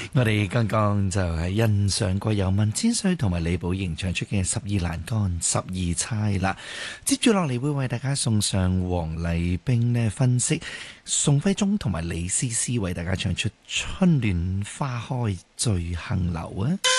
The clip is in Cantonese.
我哋剛剛就係欣賞過由文千歲同埋李寶瑩唱出嘅十二欄杆十二釵啦。接住落嚟會為大家送上黃麗冰呢分析，宋徽宗同埋李師師為大家唱出春暖花開醉杏樓啊。